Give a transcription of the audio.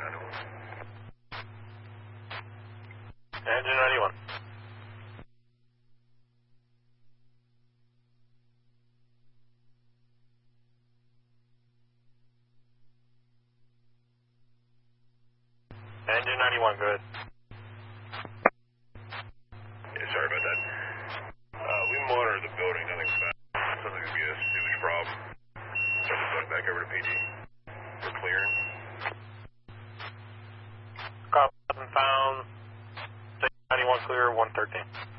Engine 91. Engine 91, go ahead. Yeah, sorry about that. We monitor the building, nothing's bad. Sounds like it'd be a sewage problem. Turn the building back over to PG. We're clearing. Copy, found. 91 clear, 113.